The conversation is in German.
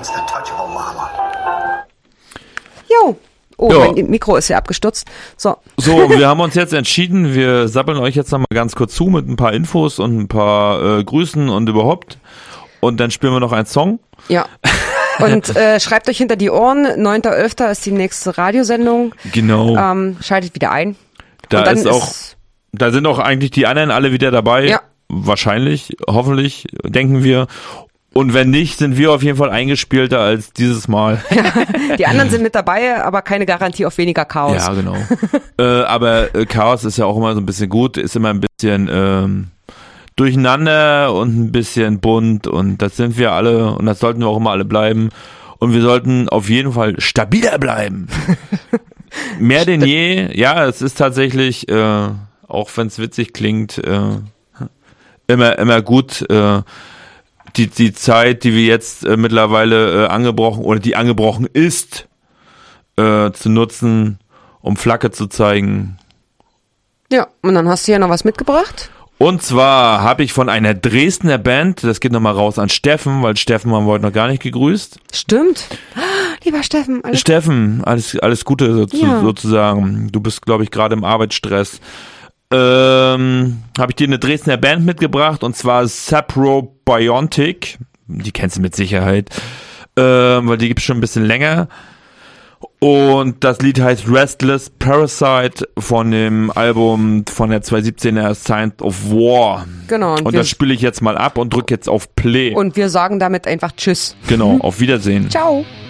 Everything's untouchable, Mama. Jo. Oh, jo. Mein Mikro ist ja abgestürzt. So, wir haben uns jetzt entschieden, wir sappeln euch jetzt nochmal ganz kurz zu mit ein paar Infos und ein paar Grüßen und überhaupt. Und dann spielen wir noch einen Song. Ja. Und schreibt euch hinter die Ohren, 9.11. ist die nächste Radiosendung. Genau. Schaltet wieder ein. Da sind auch eigentlich die anderen alle wieder dabei. Ja. Wahrscheinlich, hoffentlich, denken wir. Und wenn nicht, sind wir auf jeden Fall eingespielter als dieses Mal. Ja, die anderen sind mit dabei, aber keine Garantie auf weniger Chaos. Ja, genau. Aber Chaos ist ja auch immer so ein bisschen gut, ist immer ein bisschen durcheinander und ein bisschen bunt und das sind wir alle und das sollten wir auch immer alle bleiben. Und wir sollten auf jeden Fall stabiler bleiben. Mehr denn je. Ja, es ist tatsächlich, auch wenn es witzig klingt, immer gut, die Zeit, die wir jetzt mittlerweile angebrochen ist, zu nutzen, um Flagge zu zeigen. Ja, und dann hast du ja noch was mitgebracht. Und zwar habe ich von einer Dresdner Band, das geht nochmal raus an Steffen, weil Steffen haben wir heute noch gar nicht gegrüßt. Stimmt. Lieber Steffen. Alles Gute sozusagen. Du bist, glaube ich, gerade im Arbeitsstress. Habe ich dir eine Dresdner Band mitgebracht und zwar Saprobiontic. Die kennst du mit Sicherheit, weil die gibt's schon ein bisschen länger. Und das Lied heißt Restless Parasite von dem Album von der 2017er Signs of War. Genau. Und das spiele ich jetzt mal ab und drücke jetzt auf Play. Und wir sagen damit einfach Tschüss. Genau, auf Wiedersehen. Ciao.